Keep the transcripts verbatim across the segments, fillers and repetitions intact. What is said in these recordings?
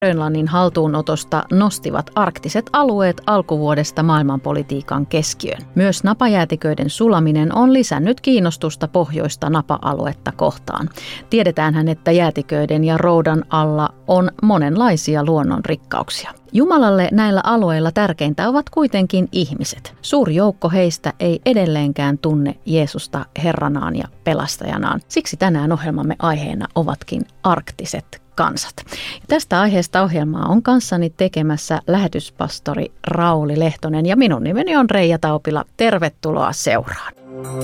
Grönlannin haltuunotosta nostivat arktiset alueet alkuvuodesta maailmanpolitiikan keskiöön. Myös napajäätiköiden sulaminen on lisännyt kiinnostusta pohjoista napa-aluetta kohtaan. Tiedetäänhän, että jäätiköiden ja roudan alla on monenlaisia luonnonrikkauksia. Jumalalle näillä alueilla tärkeintä ovat kuitenkin ihmiset. Suuri joukko heistä ei edelleenkään tunne Jeesusta Herranaan ja pelastajanaan. Siksi tänään ohjelmamme aiheena ovatkin arktiset kansat. Ja tästä aiheesta ohjelmaa on kanssani tekemässä lähetyspastori Rauli Lehtonen ja minun nimeni on Reija Taupila. Tervetuloa seuraan.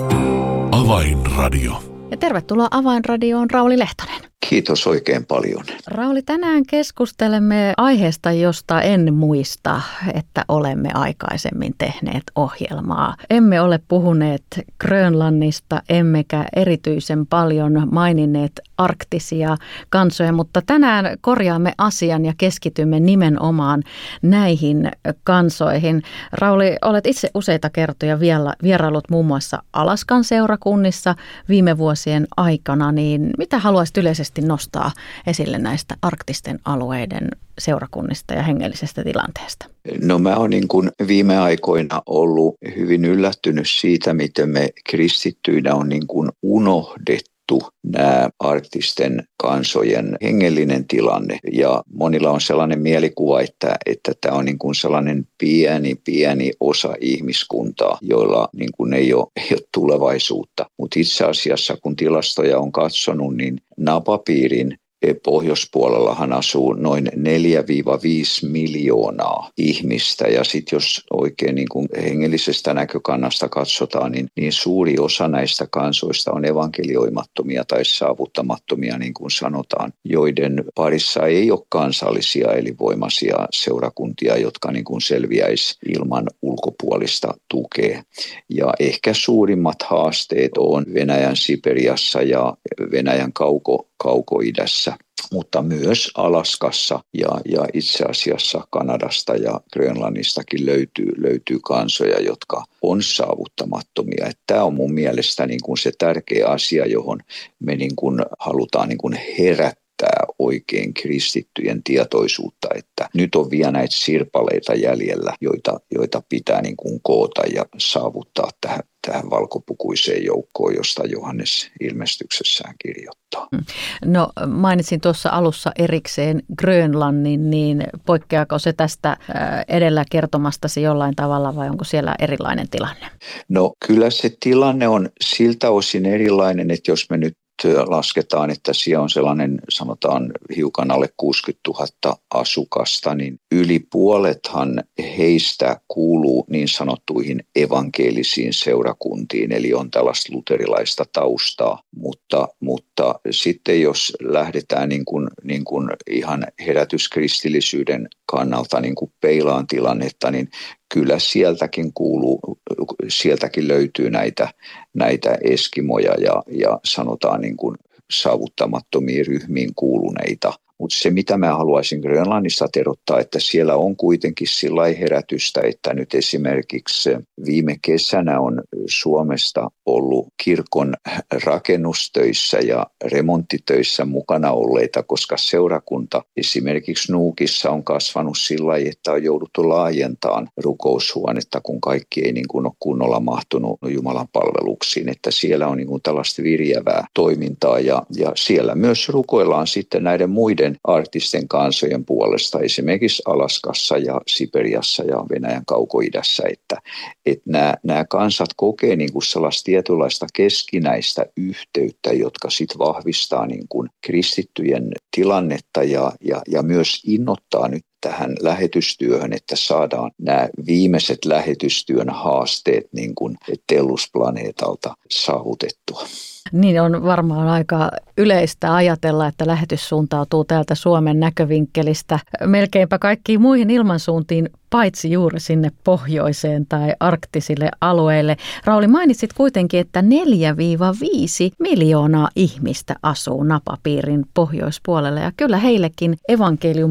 Avainradio. Ja tervetuloa Avainradioon Rauli Lehtonen. Kiitos oikein paljon. Rauli, tänään keskustelemme aiheesta, josta en muista, että olemme aikaisemmin tehneet ohjelmaa. Emme ole puhuneet Grönlannista, emmekä erityisen paljon maininneet arktisia kansoja, mutta tänään korjaamme asian ja keskitymme nimenomaan näihin kansoihin. Rauli, olet itse useita kertoja vieraillut muun muassa Alaskan seurakunnissa viime vuosien aikana, niin mitä haluaisit yleisesti nostaa esille näistä arktisten alueiden seurakunnista ja hengellisestä tilanteesta? No mä oon niin kuin viime aikoina ollut hyvin yllättynyt siitä, miten me kristittyinä on niin kuin unohdettu nämä arktisten kansojen hengellinen tilanne. Ja monilla on sellainen mielikuva, että, että tämä on niin kuin sellainen pieni, pieni osa ihmiskuntaa, joilla niin kuin ei ole, ei ole tulevaisuutta. Mutta itse asiassa, kun tilastoja on katsonut, niin napapiirin pohjoispuolellahan asuu noin neljä viisi miljoonaa ihmistä, ja sitten jos oikein niin kuin hengellisestä näkökannasta katsotaan, niin, niin suuri osa näistä kansoista on evankelioimattomia tai saavuttamattomia, niin kuin sanotaan, joiden parissa ei ole kansallisia elinvoimaisia seurakuntia, jotka niin kuin selviäisi ilman ulkopuolista tukea. Ja ehkä suurimmat haasteet on Venäjän Siperiassa ja Venäjän kauko kaukoidässä, mutta myös Alaskassa ja, ja itse asiassa Kanadasta ja Grönlannistakin löytyy, löytyy kansoja, jotka on saavuttamattomia. Tämä on mun mielestä niin kuin se tärkeä asia, johon me niin kuin halutaan niin kuin herättää oikein kristittyjen tietoisuutta, että nyt on vielä näitä sirpaleita jäljellä, joita, joita pitää niin kuin koota ja saavuttaa tähän, tähän valkopukuiseen joukkoon, josta Johannes ilmestyksessään kirjoittaa. No mainitsin tuossa alussa erikseen Grönlannin, niin poikkeaako se tästä edellä kertomastasi jollain tavalla vai onko siellä erilainen tilanne? No kyllä se tilanne on siltä osin erilainen, että jos me nyt lasketaan, että siellä on sellainen, sanotaan hiukan alle kuusikymmentätuhatta asukasta, niin yli puolethan heistä kuuluu niin sanottuihin evankelisiin seurakuntiin, eli on tällaista luterilaista taustaa, mutta, mutta sitten jos lähdetään niin kuin, niin kuin ihan herätyskristillisyyden kannalta niin kuin peilaan tilannetta, niin kyllä sieltäkin kuuluu, sieltäkin löytyy näitä, näitä eskimoja ja, ja sanotaan niin kuin saavuttamattomiin ryhmiin kuuluneita. Mutta se, mitä mä haluaisin Grönlannista terottaa, että siellä on kuitenkin sillä herätystä, että nyt esimerkiksi viime kesänä on Suomesta ollut kirkon rakennustöissä ja remonttitöissä mukana olleita, koska seurakunta esimerkiksi Nuukissa on kasvanut sillä lailla, että on jouduttu laajentamaan rukoushuonetta, kun kaikki ei niin kuin ole kunnolla mahtunut Jumalan palveluksiin, että siellä on niin kuin tällaista virjävää toimintaa ja, ja siellä myös rukoillaan sitten näiden muiden arktisten kansojen puolesta, esimerkiksi Alaskassa ja Siperiassa ja Venäjän kaukoidässä, että, että nämä, nämä kansat kokee niin kuin sellaista tietynlaista keskinäistä yhteyttä, jotka sitten vahvistaa niin kuin kristittyjen tilannetta ja, ja, ja myös innoittaa nyt tähän lähetystyöhön, että saadaan nämä viimeiset lähetystyön haasteet niin kuin Tellus-planeetalta saavutettua. Niin on varmaan aika yleistä ajatella, että lähetys suuntautuu täältä Suomen näkövinkkelistä melkeinpä kaikkiin muihin ilmansuuntiin, paitsi juuri sinne pohjoiseen tai arktisille alueille. Rauli, mainitsit kuitenkin, että neljä viisi miljoonaa ihmistä asuu napapiirin pohjoispuolella ja kyllä heillekin evankeliumi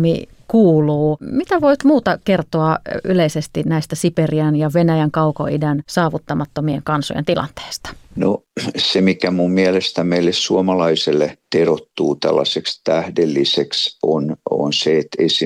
kuuluu. Mitä voit muuta kertoa yleisesti näistä Siperian ja Venäjän kaukoidän saavuttamattomien kansojen tilanteesta? No se, mikä mun mielestä meille suomalaiselle terottuu tällaiseksi tähdelliseksi, on, on se, että esimerkiksi